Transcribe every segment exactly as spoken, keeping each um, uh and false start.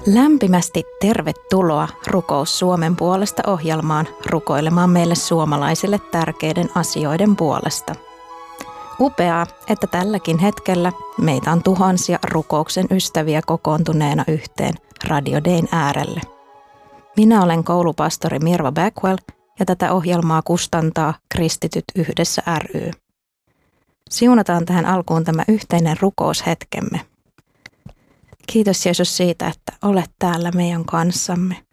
Lämpimästi tervetuloa Rukous Suomen puolesta -ohjelmaan rukoilemaan meille suomalaisille tärkeiden asioiden puolesta. Upeaa, että tälläkin hetkellä meitä on tuhansia rukouksen ystäviä kokoontuneena yhteen Radio Dayn äärelle. Minä olen koulupastori Mirva Backwell ja tätä ohjelmaa kustantaa Kristityt yhdessä ry. Siunataan tähän alkuun tämä yhteinen rukoushetkemme. Kiitos Jeesus siitä, että olet täällä meidän kanssamme.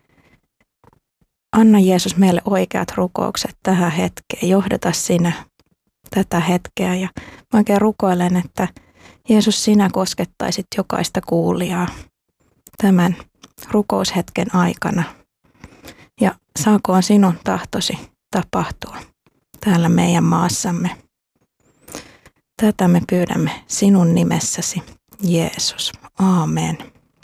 Anna Jeesus meille oikeat rukoukset tähän hetkeen. Johdata sinä tätä hetkeä ja mä oikein rukoilen, että Jeesus sinä koskettaisit jokaista kuulijaa tämän rukoushetken aikana. Ja saakoon sinun tahtosi tapahtua täällä meidän maassamme. Tätä me pyydämme sinun nimessäsi, Jeesus. Aamen.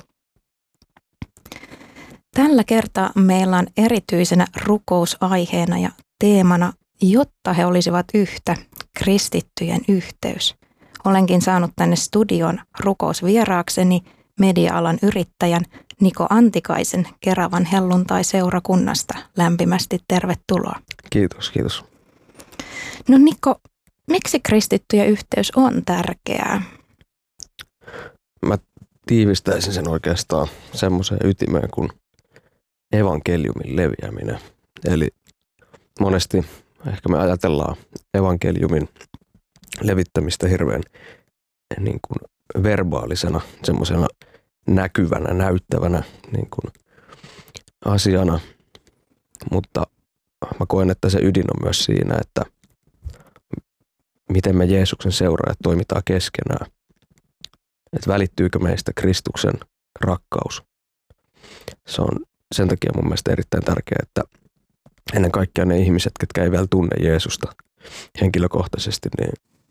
Tällä kertaa meillä on erityisenä rukousaiheena ja teemana, jotta he olisivat yhtä, kristittyjen yhteys. Olenkin saanut tänne studion rukousvieraakseni media-alan yrittäjän Niko Antikaisen Keravan helluntai-seurakunnasta. Lämpimästi tervetuloa. Kiitos, kiitos. No Niko, miksi kristittyjen yhteys on tärkeää? Mä tiivistäisin sen oikeastaan semmoiseen ytimeen kuin evankeliumin leviäminen. Eli monesti ehkä me ajatellaan evankeliumin levittämistä hirveän niin kuin verbaalisena, semmoisena näkyvänä, näyttävänä niin kuin asiana. Mutta mä koen, että se ydin on myös siinä, että miten me Jeesuksen seuraajat toimitaan keskenään. Että välittyykö meistä Kristuksen rakkaus. Se on sen takia mun mielestä erittäin tärkeää, että ennen kaikkea ne ihmiset, ketkä ei vielä tunne Jeesusta henkilökohtaisesti, niin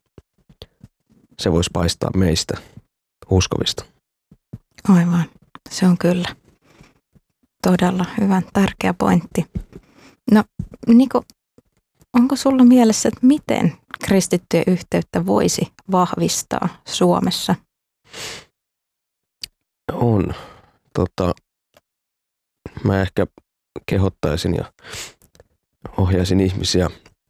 se voisi paistaa meistä uskovista. Aivan, se on kyllä todella hyvä, tärkeä pointti. No Niko, onko sulla mielessä, että miten kristittyjen yhteyttä voisi vahvistaa Suomessa? On. Tota, mä ehkä kehottaisin ja ohjaisin ihmisiä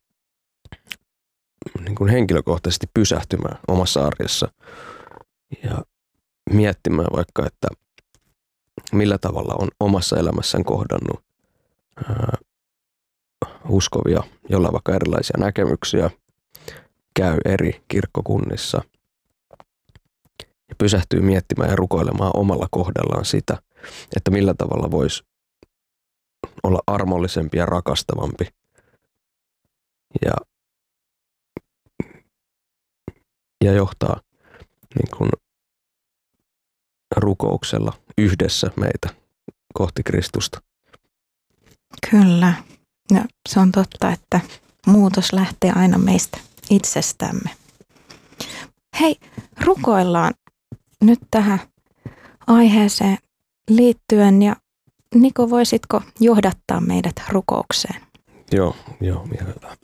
niin kuin henkilökohtaisesti pysähtymään omassa arjessa ja miettimään vaikka, että millä tavalla on omassa elämässään kohdannut ää, uskovia, joilla on vaikka erilaisia näkemyksiä, käy eri kirkkokunnissa ja pysähtyy miettimään ja rukoilemaan omalla kohdallaan sitä, että millä tavalla voisi olla armollisempi ja rakastavampi ja, ja johtaa niin kuin rukouksella yhdessä meitä kohti Kristusta. Kyllä. Ja se on totta, että muutos lähtee aina meistä itsestämme. Hei, rukoillaan nyt tähän aiheeseen liittyen ja Niko, voisitko johdattaa meidät rukoukseen? Joo, joo, mielellään.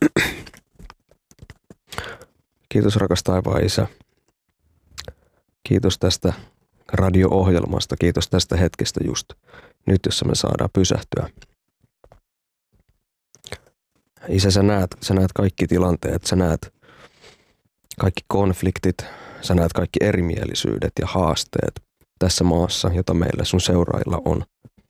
Kiitos rakas taivaan Isä. Kiitos tästä radio-ohjelmasta. Kiitos tästä hetkestä just nyt, jossa me saadaan pysähtyä. Isä, sä näet, sä näet kaikki tilanteet, sä näet kaikki konfliktit, sä näet kaikki erimielisyydet ja haasteet tässä maassa, jota meillä sun seuraajilla on.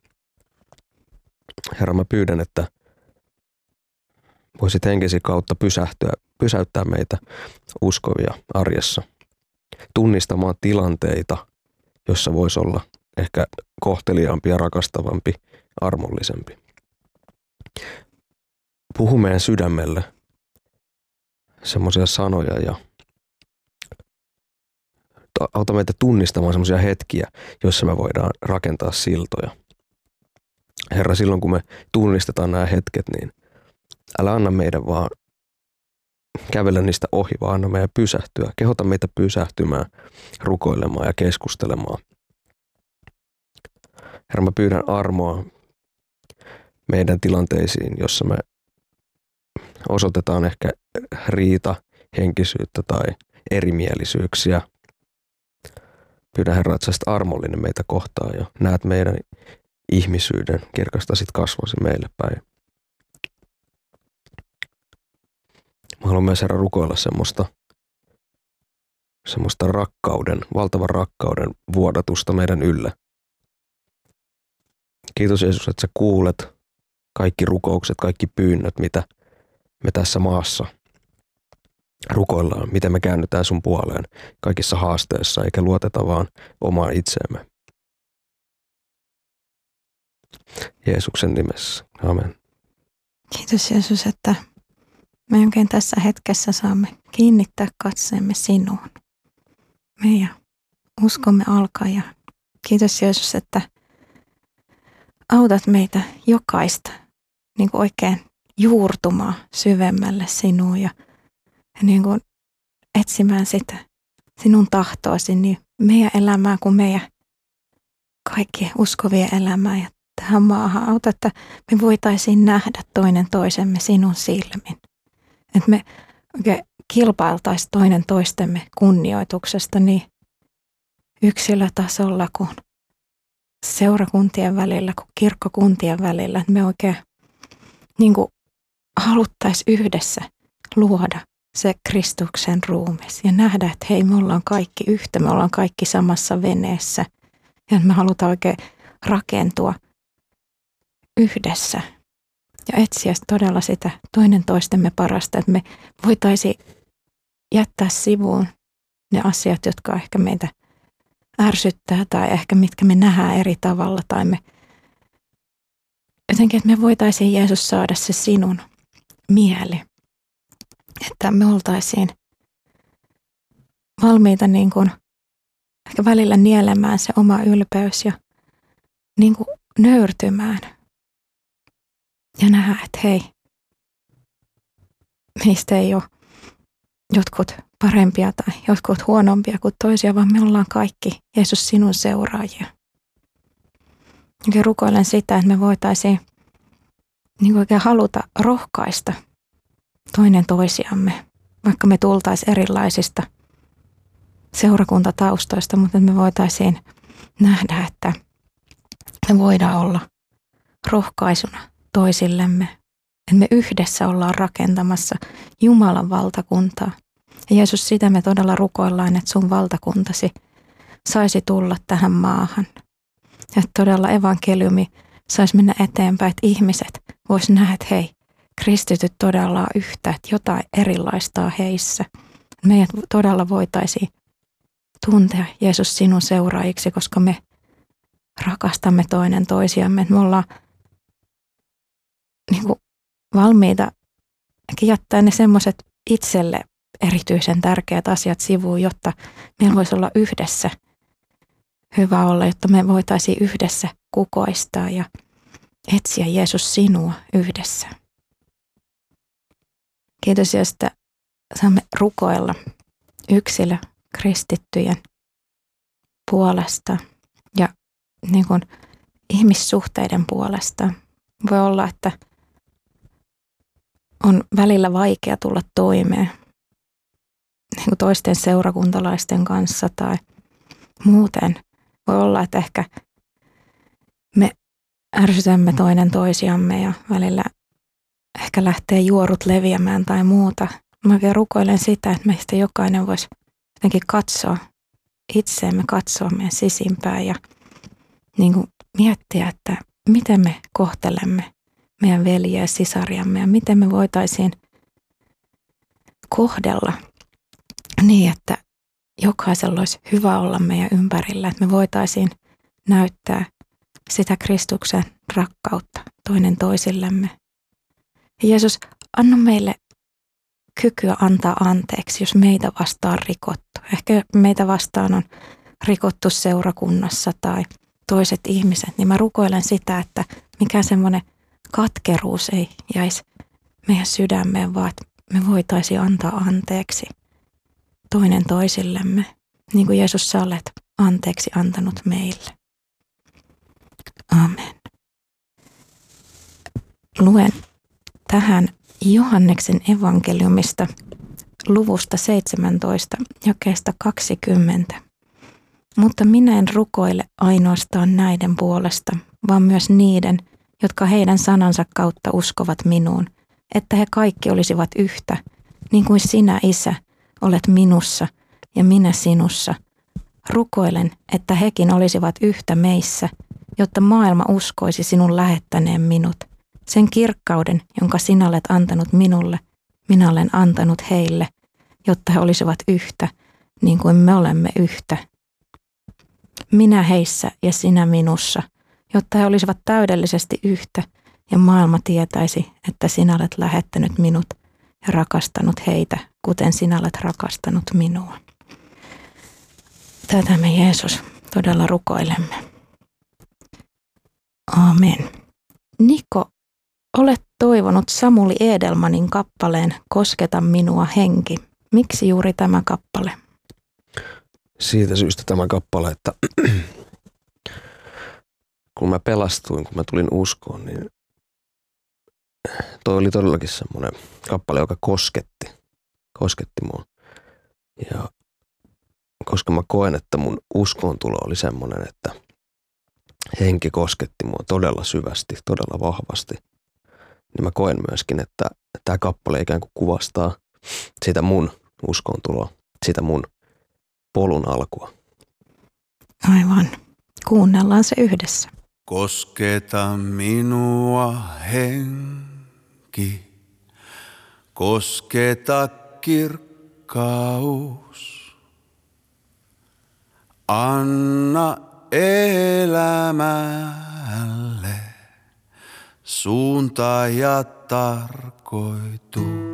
Herra, mä pyydän, että voisit henkesi kautta pysähtyä, pysäyttää meitä uskovia arjessa, tunnistamaan tilanteita, jossa voisi olla ehkä kohteliaampi ja rakastavampi, armollisempi. Puhu meidän sydämelle semmoisia sanoja ja auta meitä tunnistamaan semmoisia hetkiä, joissa me voidaan rakentaa siltoja. Herra, silloin kun me tunnistetaan nämä hetket, niin älä anna meidän vaan kävellä niistä ohi, vaan anna meidän pysähtyä. Kehota meitä pysähtymään, rukoilemaan ja keskustelemaan. Herra, mä pyydän armoa meidän tilanteisiin, jossa me osoitetaan ehkä riita, henkisyyttä tai erimielisyyksiä. Pyydän Herra, että sä olisit armollinen meitä kohtaan ja näet meidän ihmisyyden, kirkastasit kasvosi meille päin. Mä haluan myös Herra rukoilla semmoista, semmoista rakkauden, valtavan rakkauden vuodatusta meidän ylle. Kiitos Jeesus, että sä kuulet kaikki rukoukset, kaikki pyynnöt, mitä me tässä maassa rukoillaan, miten me käännytään sun puoleen kaikissa haasteissa, eikä luoteta vaan omaan itseemme. Jeesuksen nimessä. Amen. Kiitos Jeesus, että me oikein tässä hetkessä saamme kiinnittää katseemme sinuun. Meidän uskomme alkaa ja kiitos Jeesus, että autat meitä jokaista niin kuin oikein juurtumaan syvemmälle sinuun ja, ja niin kuin etsimään sitä sinun tahtoasi niin meidän elämää kuin meidän kaikkien uskovien elämää ja tähän maahan. Auta, että me voitaisiin nähdä toinen toisemme sinun silmin. Että me oikein kilpailtaisiin toinen toistemme kunnioituksesta niin yksilötasolla kuin seurakuntien välillä, kuin kirkkokuntien välillä. Että me oikein niin kuin haluttaisiin yhdessä luoda se Kristuksen ruumis ja nähdä, että hei, me ollaan kaikki yhtä, me ollaan kaikki samassa veneessä ja me halutaan oikein rakentua yhdessä ja etsiä todella sitä toinen toistemme parasta, että me voitaisiin jättää sivuun ne asiat, jotka ehkä meitä ärsyttää tai ehkä mitkä me nähdään eri tavalla tai me jotenkin, että me voitaisiin Jeesus saada se sinun mieli, että me oltaisiin valmiita niin kuin ehkä välillä nielemään se oma ylpeys ja niin kuin nöyrtymään ja nähdä, että hei, meistä ei ole jotkut parempia tai jotkut huonompia kuin toisia, vaan me ollaan kaikki Jeesus sinun seuraajia. Ja rukoilen sitä, että me voitaisiin niin kuin oikein haluta rohkaista toinen toisiamme, vaikka me tultaisiin erilaisista seurakuntataustoista, mutta me voitaisiin nähdä, että me voidaan olla rohkaisuna toisillemme, että me yhdessä ollaan rakentamassa Jumalan valtakuntaa. Ja Jeesus, sitä me todella rukoillaan, että sun valtakuntasi saisi tulla tähän maahan. Ja että todella evankeliumi saisi mennä eteenpäin, että ihmiset vois nähdä, että hei, kristityt todella on yhtä, että jotain erilaista on heissä. Meidät todella voitaisiin tuntea Jeesus sinun seuraajiksi, koska me rakastamme toinen toisiamme. Me ollaan niin kuin valmiita jättää ne semmoiset itselle erityisen tärkeät asiat sivuun, jotta meillä voisi olla yhdessä hyvä olla, jotta me voitaisiin yhdessä kukoistaa ja etsiä Jeesus sinua yhdessä. Kiitos, josta saamme rukoilla yksilö kristittyjen puolesta ja niin kuin ihmissuhteiden puolesta. Voi olla, että on välillä vaikea tulla toimeen niin kuin toisten seurakuntalaisten kanssa tai muuten. Voi olla, että ehkä me ärsytämme toinen toisiamme ja välillä ehkä lähtee juorut leviämään tai muuta. Mä oikein rukoilen sitä, että meistä jokainen voisi jotenkin katsoa itseemme, katsoa meidän sisimpään ja niin kuin miettiä, että miten me kohtelemme meidän veljiä ja sisariamme ja miten me voitaisiin kohdella niin, että jokaisella olisi hyvä olla meidän ympärillä, että me voitaisiin näyttää sitä Kristuksen rakkautta toinen toisillemme. Ja Jeesus, anna meille kykyä antaa anteeksi, jos meitä vastaan on rikottu. Ehkä meitä vastaan on rikottu seurakunnassa tai toiset ihmiset, niin mä rukoilen sitä, että mikä semmoinen katkeruus ei jäisi meidän sydämeen, vaan että me voitaisiin antaa anteeksi toinen toisillemme, niin kuin Jeesus sä olet anteeksi antanut meille. Amen. Luen tähän Johanneksen evankeliumista luvusta seitsemäntoista, jakeesta kaksikymmentä. Mutta minä en rukoile ainoastaan näiden puolesta, vaan myös niiden, jotka heidän sanansa kautta uskovat minuun, että he kaikki olisivat yhtä, niin kuin sinä, Isä, olet minussa ja minä sinussa. Rukoilen, että hekin olisivat yhtä meissä, jotta maailma uskoisi sinun lähettäneen minut. Sen kirkkauden, jonka sinä olet antanut minulle, minä olen antanut heille, jotta he olisivat yhtä, niin kuin me olemme yhtä. Minä heissä ja sinä minussa, jotta he olisivat täydellisesti yhtä ja maailma tietäisi, että sinä olet lähettänyt minut ja rakastanut heitä, kuten sinä olet rakastanut minua. Tätä me, Jeesus, todella rukoilemme. Amen. Niko, olet toivonut Samuli Edelmanin kappaleen Kosketa minua henki. Miksi juuri tämä kappale? Siitä syystä tämä kappale, että kun mä pelastuin, kun mä tulin uskoon, niin toi oli todellakin semmoinen kappale, joka kosketti, kosketti mua. Ja koska mä koen, että mun uskoontulo oli semmoinen, että henki kosketti mua todella syvästi, todella vahvasti, niin mä koen myöskin, että tämä kappale ikään kuin kuvastaa sitä mun uskoontuloa, sitä mun polun alkua. Aivan. Kuunnellaan se yhdessä. Kosketa minua henki, kosketa kirkkaus. Anna elämälle suunta ja tarkoitus.